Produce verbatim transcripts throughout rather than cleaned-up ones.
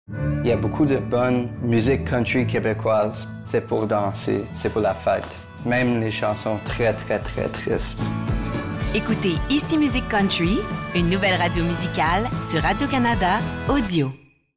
Il y a beaucoup de bonne musique country québécoise. C'est pour danser, c'est pour la fête. Même les chansons très, très, très tristes. Écoutez Ici Musique Country, une nouvelle radio musicale sur Radio-Canada Audio.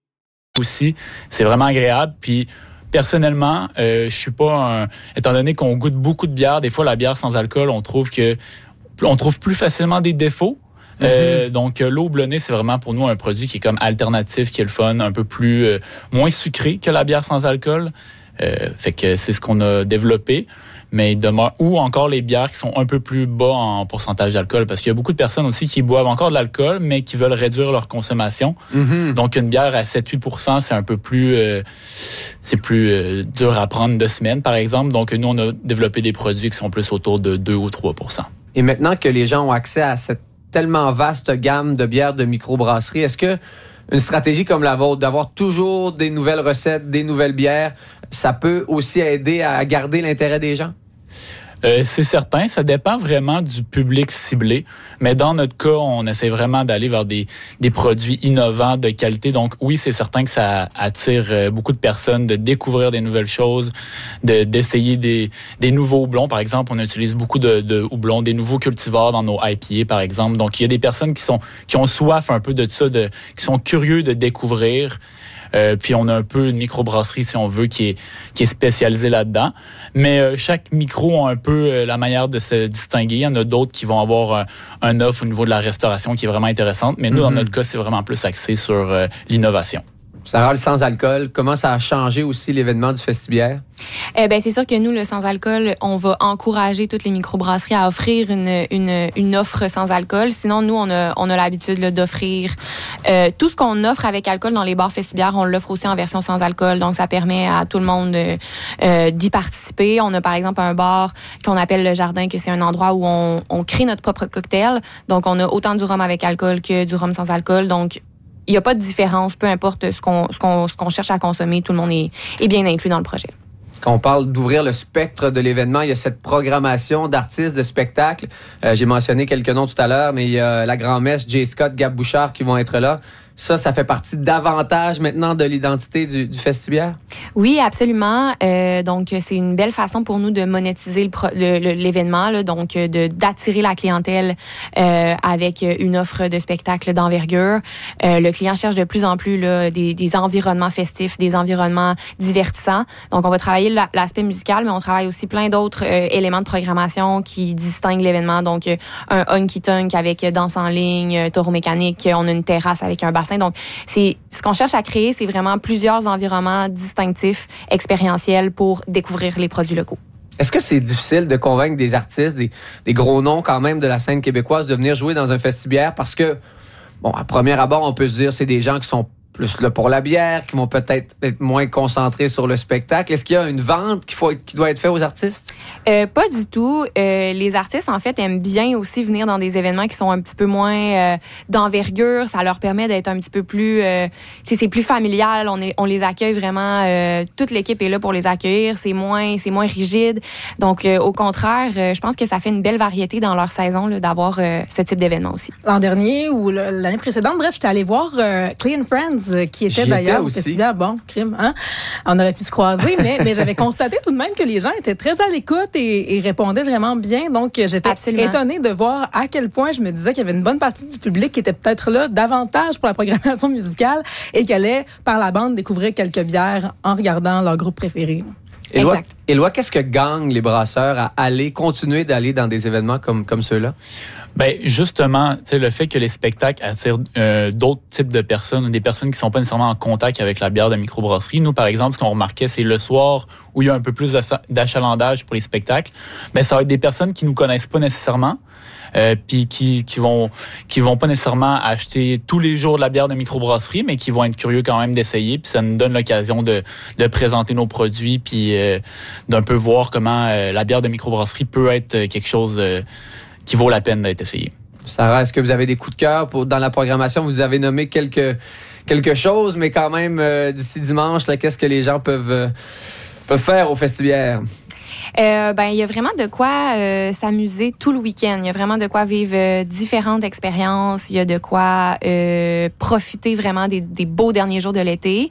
Aussi, c'est vraiment agréable. Puis, personnellement, euh, je suis pas un... Étant donné qu'on goûte beaucoup de bière, des fois, la bière sans alcool, on trouve que on trouve plus facilement des défauts. Mm-hmm. Euh, donc, l'eau houblonnée, c'est vraiment pour nous un produit qui est comme alternatif, qui est le fun, un peu plus euh, moins sucré que la bière sans alcool. Euh, fait que c'est ce qu'on a développé. Mais il demeure, ou encore les bières qui sont un peu plus bas en pourcentage d'alcool, parce qu'il y a beaucoup de personnes aussi qui boivent encore de l'alcool, mais qui veulent réduire leur consommation. Mm-hmm. Donc, une bière à sept à huit pour cent, c'est un peu plus, euh, c'est plus euh, dur à prendre de semaine, par exemple. Donc, nous, on a développé des produits qui sont plus autour de deux ou trois pour cent. Et maintenant que les gens ont accès à cette tellement vaste gamme de bières de microbrasserie, est-ce que une stratégie comme la vôtre, d'avoir toujours des nouvelles recettes, des nouvelles bières, ça peut aussi aider à garder l'intérêt des gens? Euh, c'est certain, ça dépend vraiment du public ciblé, mais dans notre cas, on essaie vraiment d'aller vers des des produits innovants de qualité. Donc oui, c'est certain que ça attire beaucoup de personnes de découvrir des nouvelles choses, de d'essayer des des nouveaux houblons. Par exemple, on utilise beaucoup de, de houblons, des nouveaux cultivars dans nos I P A, par exemple. Donc il y a des personnes qui sont qui ont soif un peu de ça, de qui sont curieux de découvrir. Euh, puis on a un peu une microbrasserie, si on veut, qui est qui est spécialisée là-dedans. Mais euh, chaque micro a un peu euh, la manière de se distinguer. Il y en a d'autres qui vont avoir euh, un offre au niveau de la restauration qui est vraiment intéressante. Mais nous, mm-hmm. dans notre cas, c'est vraiment plus axé sur euh, l'innovation. Sarah, le sans-alcool, comment ça a changé aussi l'événement du Festibiaire? Eh ben, c'est sûr que nous, le sans-alcool, on va encourager toutes les microbrasseries à offrir une, une, une offre sans-alcool. Sinon, nous, on a, on a l'habitude là, d'offrir euh, tout ce qu'on offre avec alcool dans les bars Festibiaire, on l'offre aussi en version sans-alcool. Donc, ça permet à tout le monde euh, d'y participer. On a, par exemple, un bar qu'on appelle le Jardin, que c'est un endroit où on, on crée notre propre cocktail. Donc, on a autant du rhum avec alcool que du rhum sans alcool. Donc, il n'y a pas de différence, peu importe ce qu'on, ce qu'on, ce qu'on cherche à consommer, tout le monde est, est bien inclus dans le projet. Quand on parle d'ouvrir le spectre de l'événement, il y a cette programmation d'artistes, de spectacles. Euh, j'ai mentionné quelques noms tout à l'heure, mais il y a la grand-messe, Jay Scott, Gab Bouchard qui vont être là. Ça, ça fait partie davantage maintenant de l'identité du, du Festibiaire? Oui, absolument. Euh, donc, c'est une belle façon pour nous de monétiser le pro, le, le, l'événement, là, donc de, d'attirer la clientèle euh, avec une offre de spectacle d'envergure. Euh, le client cherche de plus en plus là, des, des environnements festifs, des environnements divertissants. Donc, on va travailler la, l'aspect musical, mais on travaille aussi plein d'autres euh, éléments de programmation qui distinguent l'événement. Donc, euh, un honky-tonk avec danse en ligne, euh, taureau mécanique, on a une terrasse avec un bassin. Donc, c'est ce qu'on cherche à créer, c'est vraiment plusieurs environnements distinctifs, expérientiels pour découvrir les produits locaux. Est-ce que c'est difficile de convaincre des artistes, des, des gros noms quand même de la scène québécoise de venir jouer dans un Festibiaire? Parce que, bon, à premier abord, on peut se dire c'est des gens qui sont plus là pour la bière, qui vont peut-être être moins concentrés sur le spectacle. Est-ce qu'il y a une vente qu'il faut, qui doit être faite aux artistes? Euh, pas du tout. Euh, les artistes, en fait, aiment bien aussi venir dans des événements qui sont un petit peu moins euh, d'envergure. Ça leur permet d'être un petit peu plus... Euh, tu sais, c'est plus familial. On, est, on les accueille vraiment... Euh, toute l'équipe est là pour les accueillir. C'est moins, c'est moins rigide. Donc, euh, au contraire, euh, je pense que ça fait une belle variété dans leur saison là, d'avoir euh, ce type d'événement aussi. L'an dernier ou le, l'année précédente, bref, j'étais allée voir euh, Clean Friends qui était J'y d'ailleurs au festival. Bon, crime, hein? On aurait pu se croiser, mais, mais j'avais constaté tout de même que les gens étaient très à l'écoute et, et répondaient vraiment bien. Donc, j'étais Absolument. étonnée de voir à quel point je me disais qu'il y avait une bonne partie du public qui était peut-être là davantage pour la programmation musicale et qui allait, par la bande, découvrir quelques bières en regardant leur groupe préféré. Éloi, Éloi, qu'est-ce que gagnent les brasseurs à aller, continuer d'aller dans des événements comme, comme ceux-là? Ben justement, tu sais, le fait que les spectacles attirent euh, d'autres types de personnes, des personnes qui sont pas nécessairement en contact avec la bière de microbrasserie. Nous, par exemple, ce qu'on remarquait, c'est le soir où il y a un peu plus d'achalandage pour les spectacles. Ben ça va être des personnes qui nous connaissent pas nécessairement, euh, puis qui qui vont qui vont pas nécessairement acheter tous les jours de la bière de microbrasserie, mais qui vont être curieux quand même d'essayer. Puis ça nous donne l'occasion de de présenter nos produits, puis euh, d'un peu voir comment euh, la bière de microbrasserie peut être quelque chose euh, qui vaut la peine d'être essayé. Sarah, est-ce que vous avez des coups de cœur pour, dans la programmation? Vous avez nommé quelques, quelque chose, mais quand même, euh, d'ici dimanche, là, qu'est-ce que les gens peuvent, euh, peuvent faire au Festibiaire? Euh, ben, il y a vraiment de quoi euh, s'amuser tout le week-end. Il y a vraiment de quoi vivre euh, différentes expériences. Il y a de quoi euh, profiter vraiment des, des beaux derniers jours de l'été.